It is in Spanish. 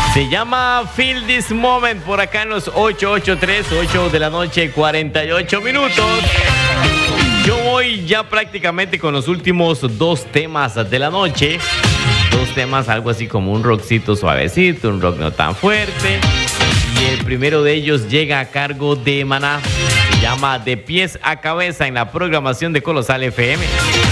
Se llama Feel This Moment por acá en los 883, 8 de la noche, 48 minutos. Yo voy ya prácticamente con los últimos dos temas de la noche. Dos temas, algo así como un rockcito suavecito, un rock no tan fuerte. Y el primero de ellos llega a cargo de Maná. Se llama De Pies a Cabeza en la programación de Colosal FM.